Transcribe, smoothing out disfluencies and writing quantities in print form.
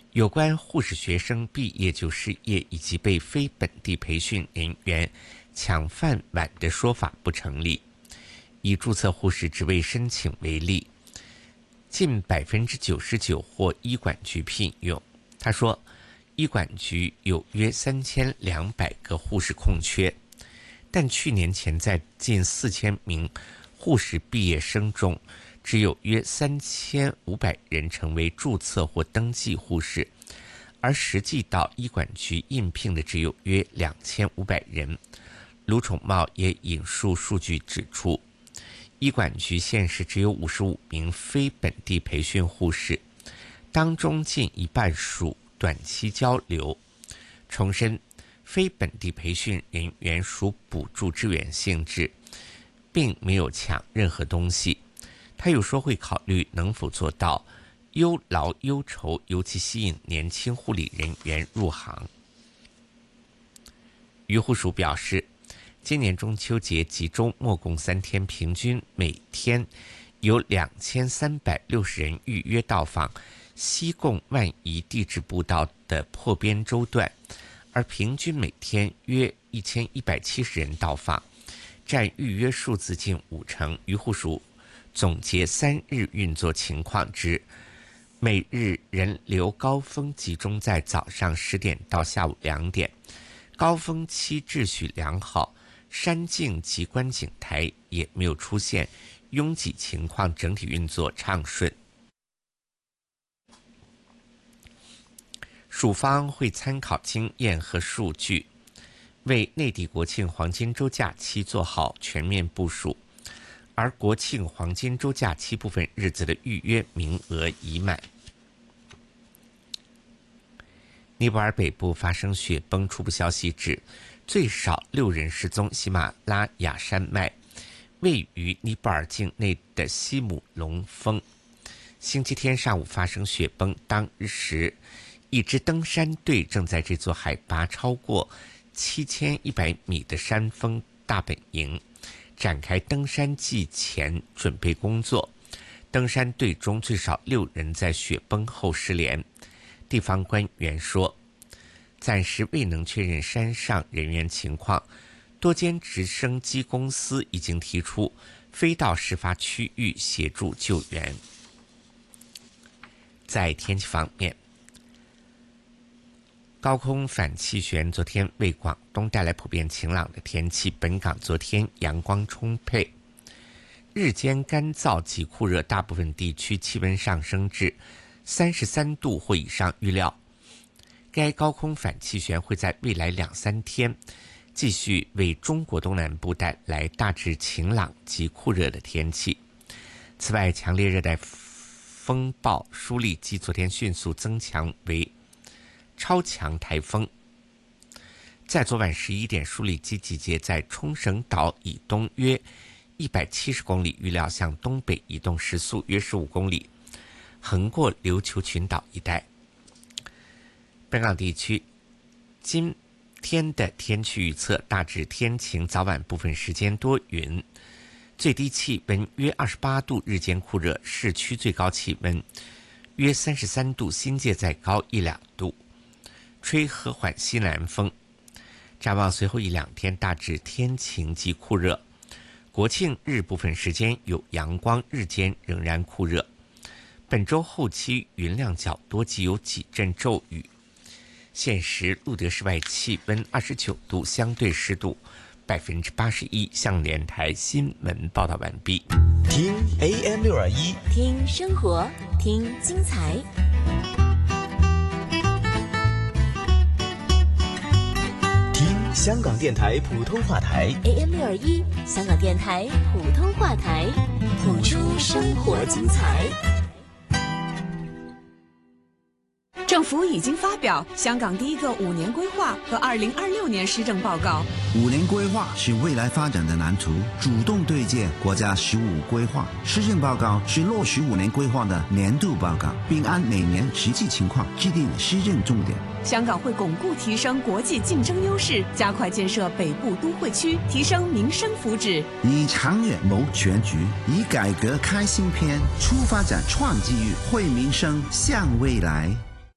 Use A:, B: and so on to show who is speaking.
A: 有关护士学生毕业就失业以及被非本地培训人员抢饭碗的说法不成立。以注册护士职位申请为例，近99%获医管局聘用。他说，医管局有约3200个护士空缺，但去年潜在近4000名护士毕业生中，只有约3500人成为注册或登记护士，而实际到医管局应聘的只有约2500人。卢宠茂也引述数据指出，医管局现时只有55名非本地培训护士，当中近一半属短期交流。重申，非本地培训人员属补助支援性质，并没有抢任何东西。他又说会考虑能否做到优劳优酬，尤其吸引年轻护理人员入行。于护署表示，今年中秋节及周末共3天，平均每天有2360人预约到访西贡万宜地质步道的破边洲段，而平均每天约1170人到访，占预约数字近50%。于护署总结3日运作情况之，每日人流高峰集中在早上10点到下午2点，高峰期秩序良好，山径及观景台也没有出现拥挤情况，整体运作畅顺。署方会参考经验和数据，为内地国庆黄金周假期做好全面部署，而国庆黄金周假期部分日子的预约名额已满。尼泊尔北部发生雪崩，初步消息指最少6人失踪。喜马拉雅山脉位于尼泊尔境内的西姆龙峰，星期天上午发生雪崩，当时一支登山队正在这座海拔超过7100米的山峰大本营展开登山季前准备工作。登山队中最少6人在雪崩后失联。地方官员说，暂时未能确认山上人员情况，多间直升机公司已经提出飞到事发区域协助救援。在天气方面，高空反气旋昨天为广东带来普遍晴朗的天气，本港昨天阳光充沛，日间干燥及酷热，大部分地区气温上升至33度或以上。预料该高空反气旋会在未来2-3天继续为中国东南部带来大致晴朗及酷热的天气。此外，强烈热带风暴舒力基昨天迅速增强为超强台风，在昨晚11点，舒力基集结在冲绳岛以东约170公里，预料向东北移动，时速约15公里，横过琉球群岛一带。本港地区今天的天气预测，大致天晴，早晚部分时间多云，最低气温约28度，日间酷热，市区最高气温约33度，新界再高1-2度，吹和缓西南风。展望随后1-2天大致天晴及酷热，国庆日部分时间有阳光，日间仍然酷热。本周后期云量较多，及有几阵骤雨。现时录得室外气温29度，相对湿度81%。向联台新闻报道完毕。
B: 听 AM621，
C: 听生活，听精彩。
B: 听香港电台普通话台
C: AM621，香港电台普通话台，谱出生活精彩。
D: 政府已经发表香港第一个5年规划和2026年施政报告。
E: 5年规划是未来发展的蓝图，主动对接国家15规划。施政报告是落实5年规划的年度报告，并按每年实际情况制定施政重点。
D: 香港会巩固提升国际竞争优势，加快建设北部都会区，提升民生福祉。
E: 以长远谋全局，以改革开新篇，出发展创机遇，惠民生向未来。